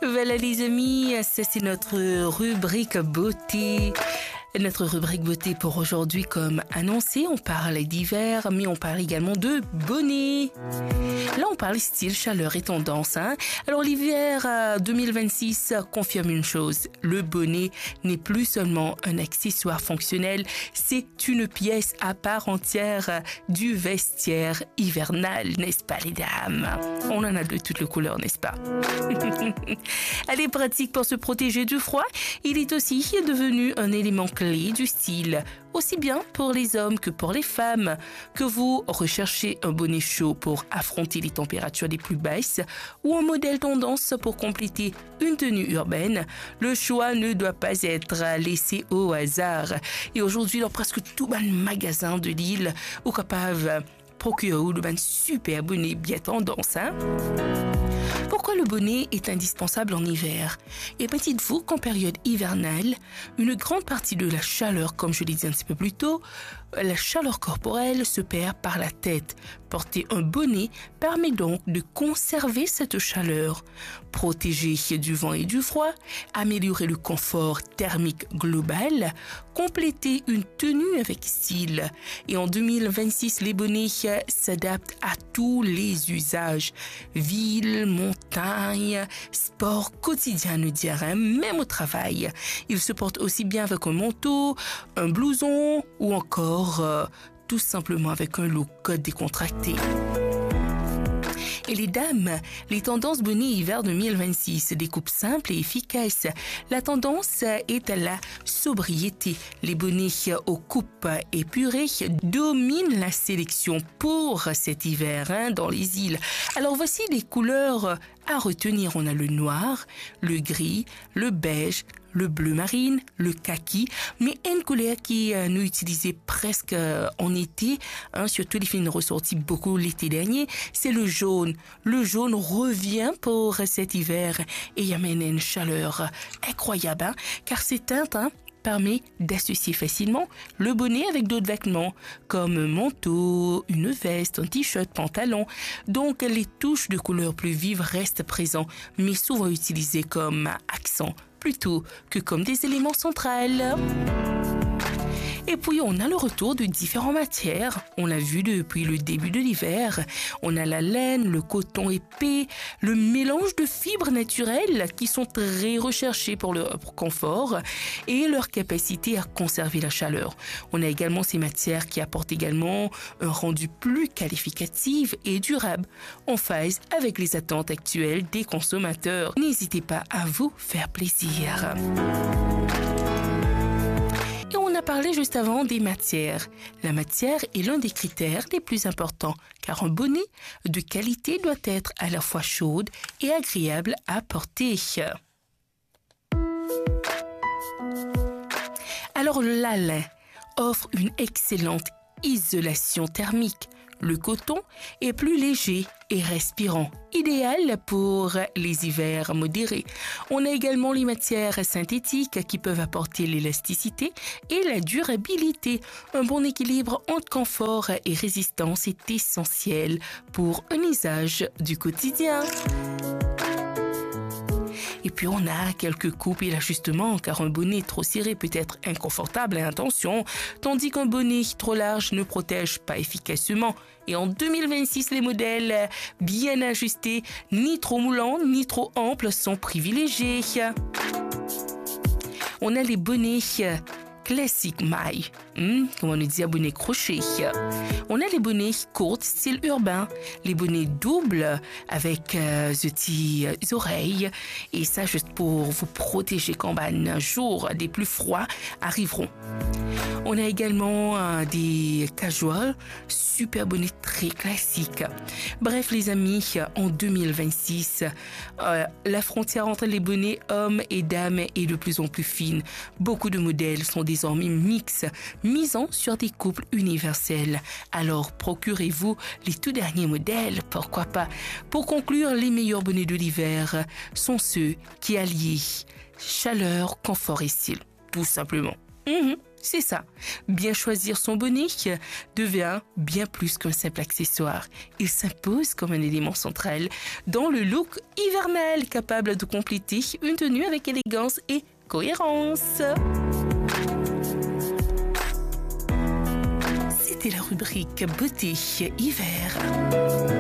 Voilà les amis, ça c'est notre rubrique beauté. Notre rubrique beauté pour aujourd'hui, comme annoncé, on parle d'hiver, mais on parle également de bonnet. Là, on parle style, chaleur et tendance. Alors, l'hiver 2026 confirme une chose. Le bonnet n'est plus seulement un accessoire fonctionnel, c'est une pièce à part entière du vestiaire hivernal, n'est-ce pas les dames? On en a de toutes les couleurs, n'est-ce pas? Elle est pratique pour se protéger du froid. Il est aussi devenu un élément clé du style, aussi bien pour les hommes que pour les femmes. Que vous recherchez un bonnet chaud pour affronter les températures les plus basses ou un modèle tendance pour compléter une tenue urbaine, le choix ne doit pas être laissé au hasard. Et aujourd'hui, dans presque tout le magasin de l'île, vous capable procurer de super bonnet bien tendance. Pourquoi le bonnet est indispensable en hiver? Et bien, dites-vous qu'en période hivernale, une grande partie de la chaleur, comme je l'ai dit un petit peu plus tôt, la chaleur corporelle se perd par la tête. Porter un bonnet permet donc de conserver cette chaleur, protéger du vent et du froid, améliorer le confort thermique global, compléter une tenue avec style. Et en 2026, les bonnets s'adaptent à tous les usages. Ville, montagne, sport quotidien, nous dirais, même au travail. Ils se portent aussi bien avec un manteau, un blouson ou encore tout simplement avec un look décontracté. Et les dames, les tendances bonnet hiver 2026, des coupes simples et efficaces. La tendance est à la sobriété. Les bonnets aux coupes épurées dominent la sélection pour cet hiver dans les îles. Alors voici les couleurs à retenir. On a le noir, le gris, le beige, le bleu marine, le kaki, mais une couleur qui nous utilisait presque en été, surtout les filles ressorties beaucoup l'été dernier, c'est le jaune. Le jaune revient pour cet hiver et y amène une chaleur incroyable, car ces teintes permet d'associer facilement le bonnet avec d'autres vêtements, comme un manteau, une veste, un t-shirt, pantalon. Donc, les touches de couleurs plus vives restent présentes, mais souvent utilisées comme accent plutôt que comme des éléments centrales. Et puis, on a le retour de différentes matières. On l'a vu depuis le début de l'hiver. On a la laine, le coton épais, le mélange de fibres naturelles qui sont très recherchées pour leur confort et leur capacité à conserver la chaleur. On a également ces matières qui apportent également un rendu plus qualificatif et durable, en phase avec les attentes actuelles des consommateurs. N'hésitez pas à vous faire plaisir. Et on a parlé juste avant des matières. La matière est l'un des critères les plus importants, car un bonnet de qualité doit être à la fois chaude et agréable à porter. Alors le laine offre une excellente isolation thermique. Le coton est plus léger et respirant, idéal pour les hivers modérés. On a également les matières synthétiques qui peuvent apporter l'élasticité et la durabilité. Un bon équilibre entre confort et résistance est essentiel pour un usage du quotidien. Et puis on a quelques coupes et l'ajustement, car un bonnet trop serré peut être inconfortable à intention, tandis qu'un bonnet trop large ne protège pas efficacement. Et en 2026, les modèles bien ajustés, ni trop moulants, ni trop amples, sont privilégiés. On a les bonnets classique maille, comme on dit, bonnet crochet. On a les bonnets courts, style urbain, les bonnets doubles avec petits oreilles, et ça juste pour vous protéger quand un jour des plus froids arriveront. On a également des casuals, super bonnets très classiques. Bref les amis, en 2026, la frontière entre les bonnets hommes et dames est de plus en plus fine. Beaucoup de modèles sont désormais mixtes, misant sur des couples universels. Alors procurez-vous les tout derniers modèles, pourquoi pas. Pour conclure, les meilleurs bonnets de l'hiver sont ceux qui allient chaleur, confort et style, tout simplement. C'est ça. Bien choisir son bonnet devient bien plus qu'un simple accessoire. Il s'impose comme un élément central dans le look hivernal, capable de compléter une tenue avec élégance et cohérence. C'était la rubrique beauté hiver.